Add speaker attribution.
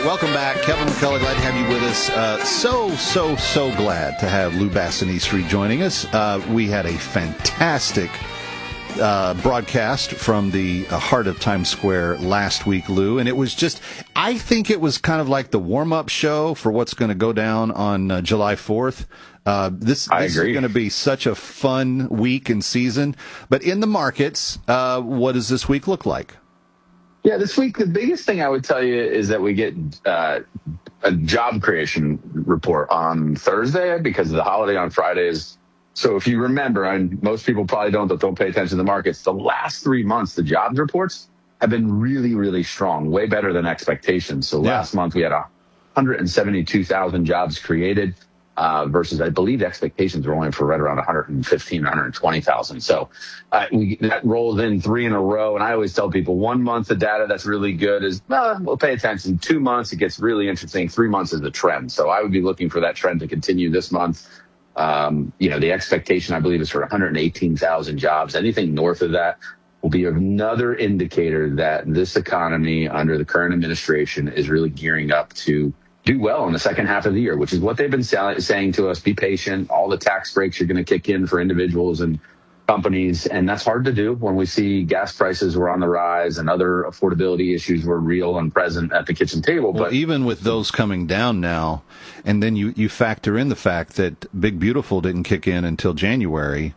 Speaker 1: right, welcome back. Kevin McCullough, glad to have you with us. So glad to have Lou Bassanese joining us. We had a fantastic broadcast from the heart of Times Square last week, Lou, and it was just, I think it was kind of like the warm-up show for what's going to go down on July 4th. This is going to be such a fun week and season. But in the markets, what does this week look like?
Speaker 2: Yeah, this week, the biggest thing I would tell you is that we get a job creation report on Thursday because of the holiday on Fridays. So if you remember, and most people probably don't pay attention to the markets, the last 3 months, the jobs reports have been really, really strong, way better than expectations. So last month we had 172,000 jobs created versus I believe the expectations were only for right around 115, 120,000. So that rolls in 3 in a row. And I always tell people 1 month of data that's really good is, we'll pay attention. 2 months, it gets really interesting. 3 months is the trend. So I would be looking for that trend to continue this month. The expectation, I believe, is for 118,000 jobs. Anything north of that will be another indicator that this economy under the current administration is really gearing up to do well in the second half of the year, which is what they've been saying to us. Be patient. All the tax breaks are going to kick in for individuals and companies. And that's hard to do when we see gas prices were on the rise and other affordability issues were real and present at the kitchen table.
Speaker 1: Well, but even with those coming down now, and then you factor in the fact that Big Beautiful didn't kick in until January,